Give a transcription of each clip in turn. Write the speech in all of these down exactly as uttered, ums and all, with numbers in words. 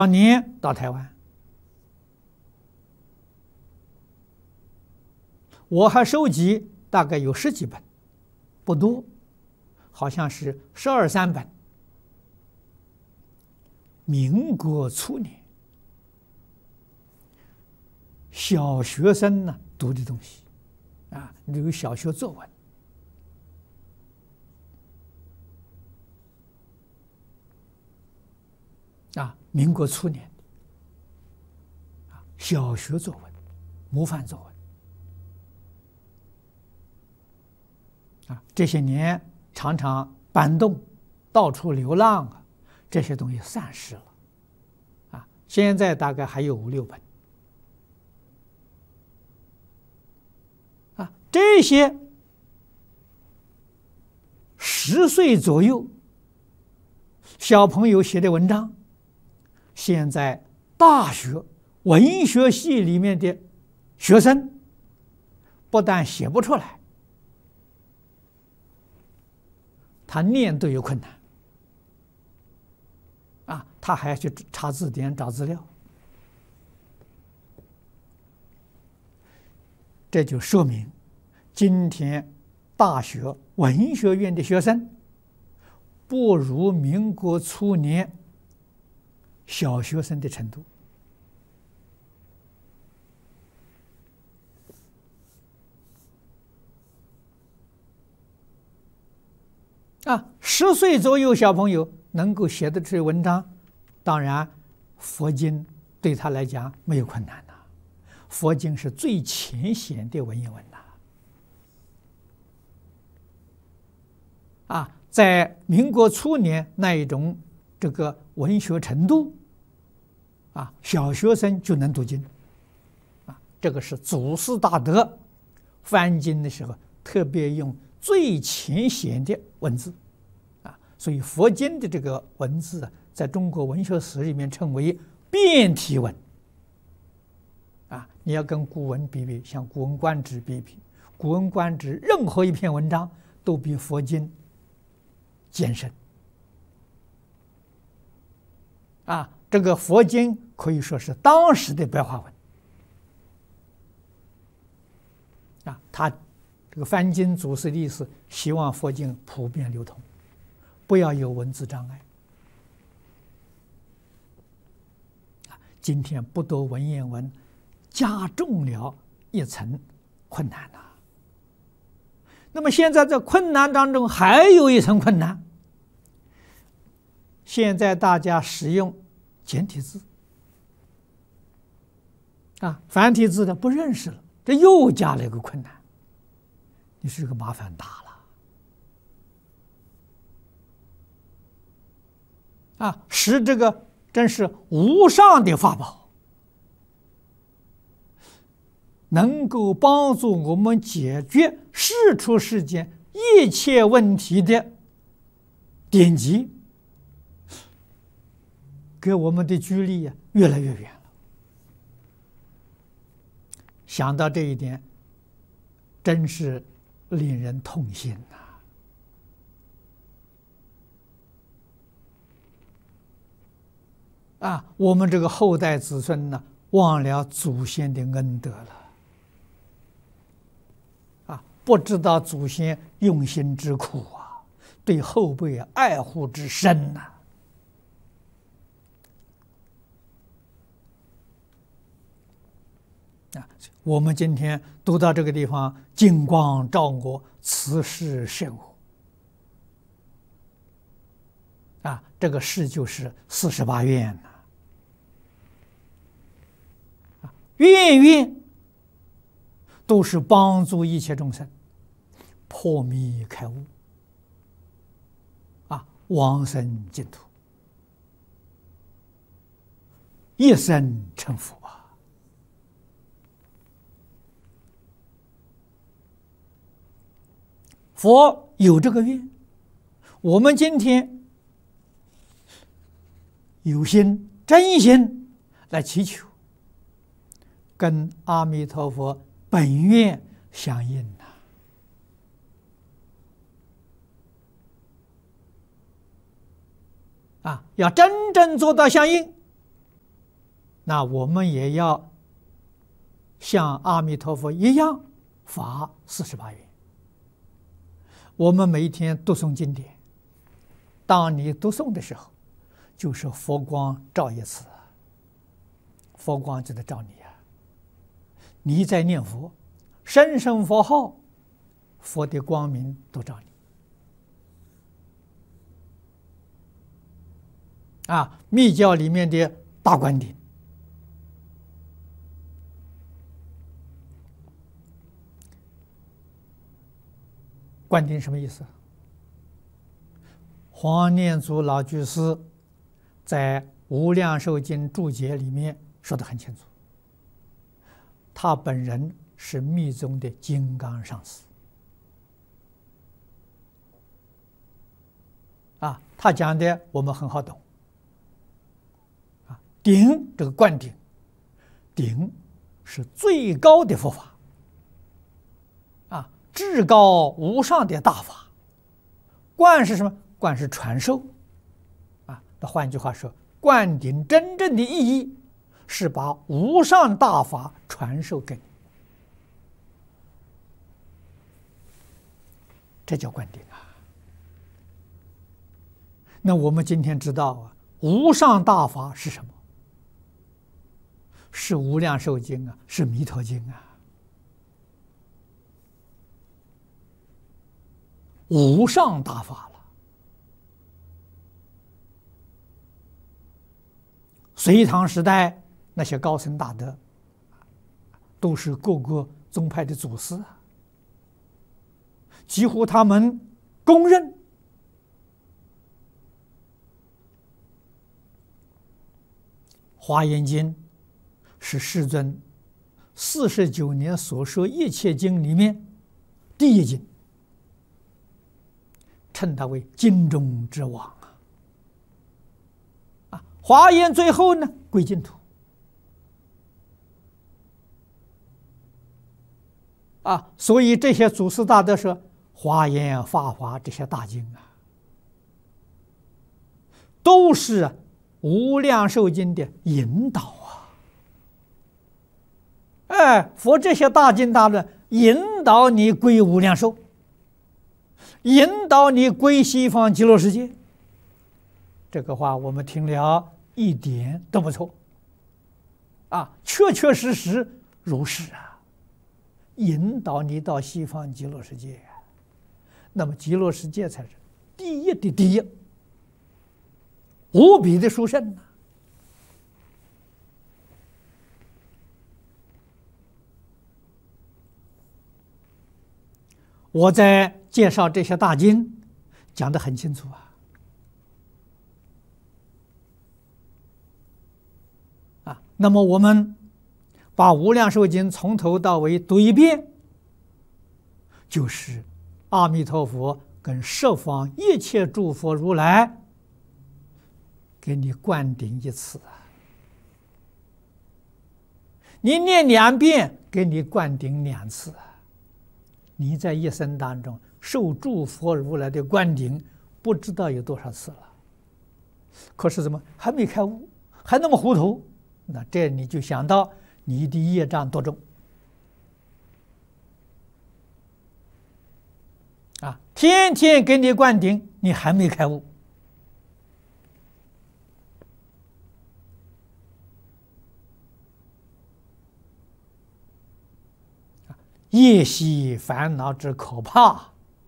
当年到台湾，我还收集大概有十几本，不多，好像是十二三本。民国初年，小学生呢读的东西，啊，有小学作文。啊，民国初年的啊，小学作文、模范作文啊，这些年常常搬动，到处流浪啊，这些东西散失了啊。现在大概还有五六本啊，这些十岁左右小朋友写的文章。现在大学文学系里面的学生不但写不出来，他念都有困难啊，他还要去查字典找资料，这就说明今天大学文学院的学生不如民国初年小学生的程度啊，十岁左右小朋友能够写得出文章，当然佛经对他来讲没有困难呐、啊。佛经是最浅显的文言文呐、啊。啊，在民国初年那一种这个文学程度。啊，小学生就能读经，啊，这个是祖师大德翻经的时候特别用最浅显的文字，啊，所以佛经的这个文字啊，在中国文学史里面称为变体文。啊，你要跟古文比比，像《古文观止》比比，《古文观止》任何一篇文章都比佛经艰深。啊。这个佛经可以说是当时的白话文啊，他这个翻经祖师的意思，希望佛经普遍流通，不要有文字障碍。啊，今天不读文言文，加重了一层困难呐、啊。那么现在在困难当中还有一层困难，现在大家使用简体字啊，繁体字的不认识了，这又加了一个困难，你是个麻烦大了啊！使这个真是无上的法宝，能够帮助我们解决世出世间一切问题的典籍。给我们的距离呀越来越远了。想到这一点，真是令人痛心呐！啊，我们这个后代子孙呢，忘了祖先的恩德了。啊，不知道祖先用心之苦啊，对后辈爱护之深呐、啊。啊，我们今天读到这个地方，金光照我，此事甚我。啊，这个事就是四十八愿呐、啊，愿愿都是帮助一切众生破迷开悟，啊，往生净土，一生成佛啊。佛有这个愿，我们今天有心真心来祈求，跟阿弥陀佛本愿相应呐、啊！啊，要真正做到相应， 那我们也要像阿弥陀佛一样发四十八愿。我们每一天读诵经典，当你读诵的时候，就是佛光照一次，佛光就在照你啊。你在念佛，声声佛号，佛的光明都照你。啊，密教里面的大灌顶，灌顶什么意思？黄念祖老居士在《无量寿经》注解里面说得很清楚，他本人是密宗的金刚上师。啊，他讲的我们很好懂。啊，顶这个灌顶，顶是最高的佛法，啊，至高无上的大法。灌是什么？灌是传授。啊，那换句话说，灌顶真正的意义是把无上大法传授给你，这叫灌顶啊。那我们今天知道啊，无上大法是什么？是无量寿经啊，是弥陀经啊。无上大法了。隋唐时代那些高僧大德，都是各个宗派的祖师啊，几乎他们公认华严经是世尊四十九年所说一切经里面第一经，称它为经中之王啊！啊，华严最后呢归净土啊，所以这些祖师大德说，华严、法华这些大经啊，都是无量寿经的引导啊！哎，佛这些大经大论引导你归无量寿，引导你归西方极乐世界。这个话我们听了一点都不错啊，确确实实如是啊，引导你到西方极乐世界啊。那么极乐世界才是第一的第一，无比的殊胜啊！我在介绍这些大经讲得很清楚啊。啊，那么我们把《无量寿经》从头到尾读一遍，就是阿弥陀佛跟十方一切诸佛如来给你灌顶一次啊！你念两遍，给你灌顶两次啊！你在一生当中受诸佛如来的灌顶，不知道有多少次了。可是怎么还没开悟，还那么糊涂？那这你就想到你的业障多重啊！天天给你灌顶，你还没开悟。业习烦恼之可怕，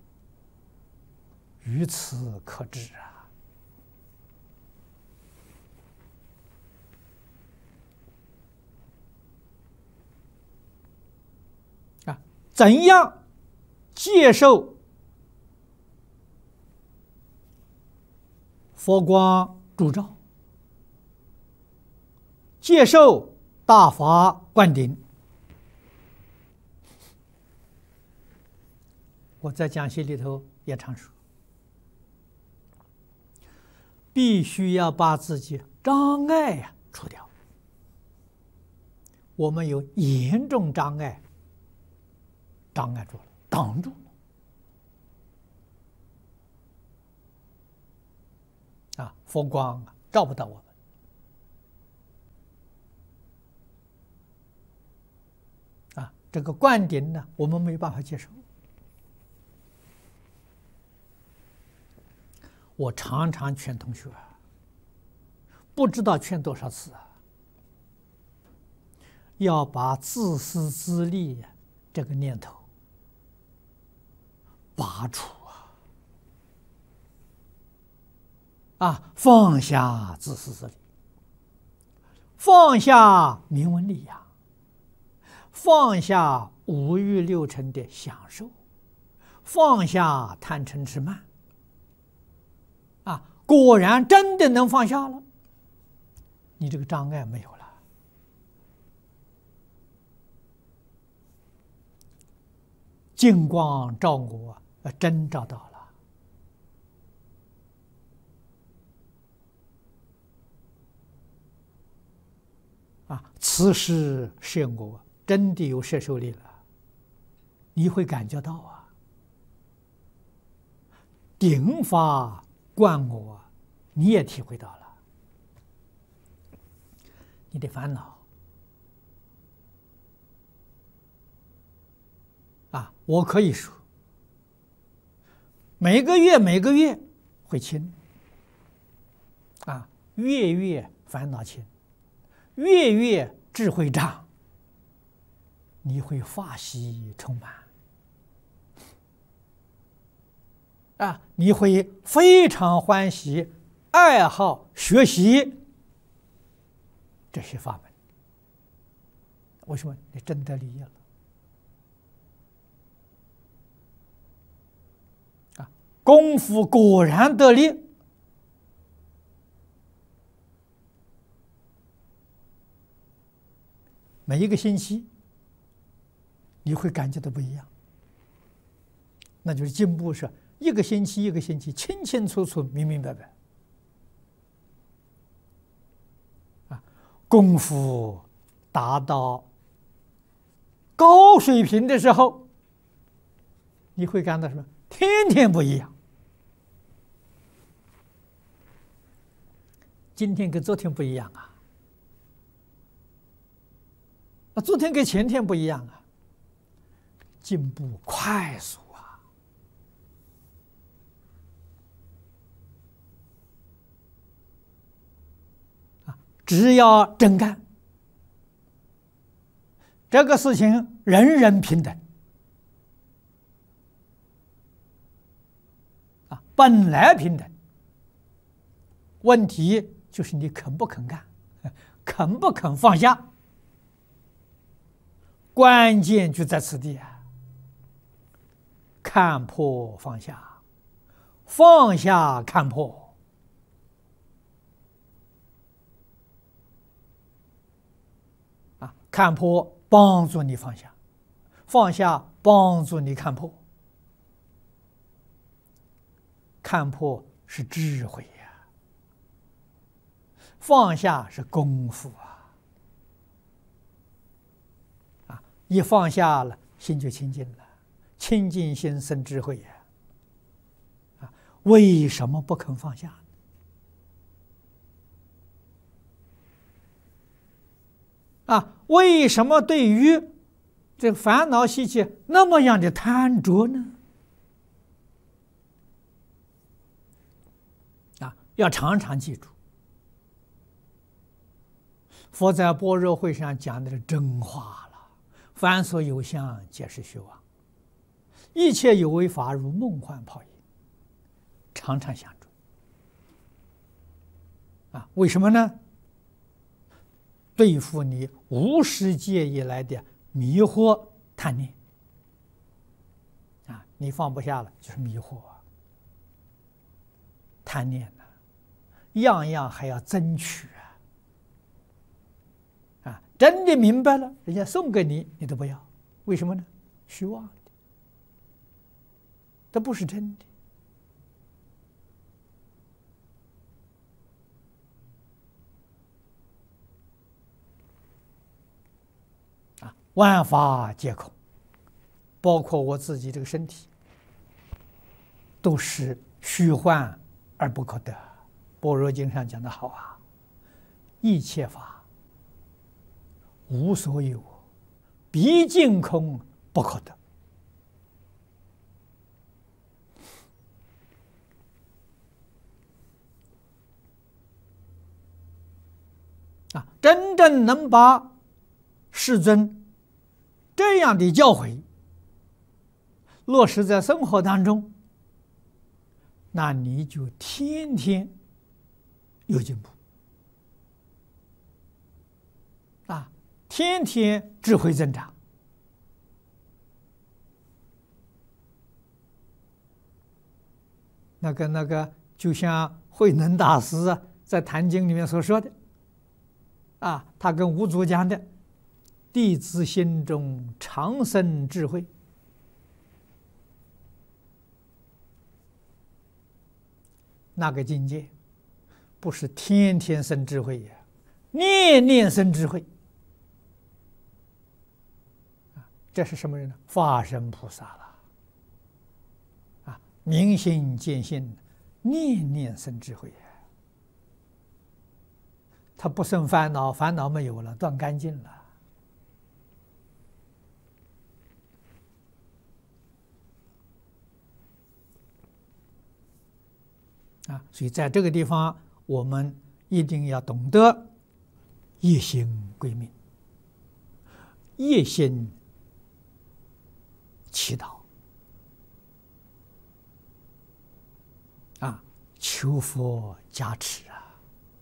于此可知啊！啊，怎样接受佛光烛照，接受大法灌顶？我在讲习里头也常说，必须要把自己障碍呀除掉。我们有严重障碍，障碍住了，挡住了啊，佛光照不到我们啊，这个观点呢，我们没办法接受。我常常劝同学，不知道劝多少次啊，要把自私自利这个念头拔除啊！啊，放下自私自利，放下名闻利养，放下五欲六尘的享受，放下贪嗔痴慢。啊，果然真的能放下了，你这个障碍没有了。净光照我，真照到了。啊，此时现我真的有摄受力了，你会感觉到啊。顶法观我，你也体会到了，你的烦恼啊，我可以说，每个月每个月会轻，啊，月月烦恼轻，月月智慧长，你会法喜充满。啊，你会非常欢喜，爱好学习这些法门。为什么？你真的利益了啊！功夫果然得力，每一个星期你会感觉到不一样，那就是进步是。一个星期一个星期，清清楚楚、明明白白。啊，功夫达到高水平的时候，你会感到什么？天天不一样。今天跟昨天不一样啊，啊，昨天跟前天不一样啊，进步快速。只要真干，这个事情人人平等啊，本来平等。问题就是你肯不肯干，肯不肯放下，关键就在此地啊！看破放下，放下看破。看破帮助你放下，放下帮助你看破。看破是智慧呀，放下是功夫啊！啊，一放下了，心就清净了，清净心生智慧呀！啊，为什么不肯放下？啊，为什么对于这烦恼习气那么样的贪着呢？啊，要常常记住，佛在般若会上讲的是真话了。凡所有相，皆是虚妄；一切有为法，如梦幻泡影。常常想住。啊，为什么呢？对付你无始界以来的迷惑贪念啊，你放不下了，就是迷惑啊，贪念呢、啊，样样还要争取啊！啊，真的明白了，人家送给你，你都不要，为什么呢？虚妄的，这不是真的。万法皆空，包括我自己这个身体，都是虚幻而不可得。般若经上讲的好啊，一切法无所有， 毕竟空，不可得。啊，真正能把世尊这样的教诲落实在生活当中，那你就天天有进步啊，天天智慧增长。那个那个，就像慧能大师啊，在《坛经》里面所说的，啊，他跟五祖讲的，弟子心中常生智慧。那个境界，不是天天生智慧呀，念念生智慧。这是什么人呢？法身菩萨了。啊，明心见性，念念生智慧呀。他不生烦恼，烦恼没有了，断干净了。啊，所以在这个地方，我们一定要懂得一心归命，一心祈祷，啊，求佛加持啊，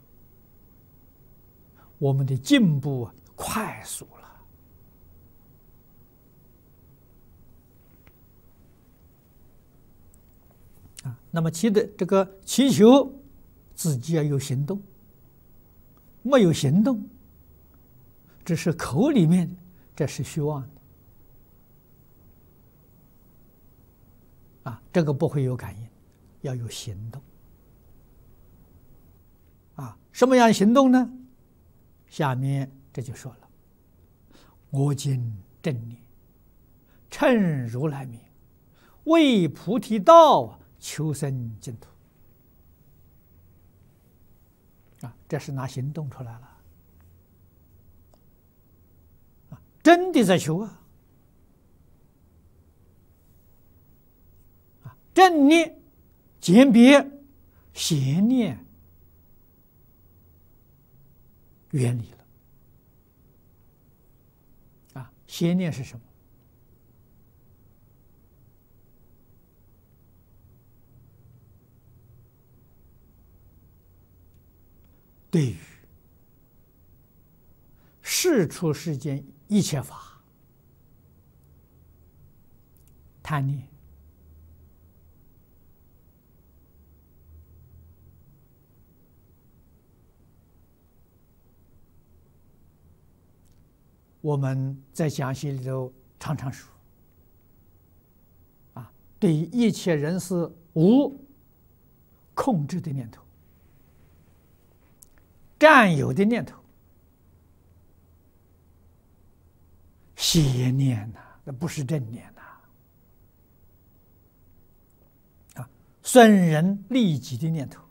我们的进步快速了。啊，那么祈的这个祈求，自己要有行动，没有行动，只是口里面，这是虚妄的。啊，这个不会有感应，要有行动。啊，什么样行动呢？下面这就说了：我今正念，乘如来名，为菩提道求生净土。啊，这是拿行动出来了。啊，真的在求啊！啊，正念鉴别邪念远离了。啊，邪念是什么？对于世出世间一切法，贪念、我们在讲习里头常常说，啊，对于一切人事无控制的念头、占有的念头、邪念呐、啊，那不是正念呐、啊，啊，损人利己的念头，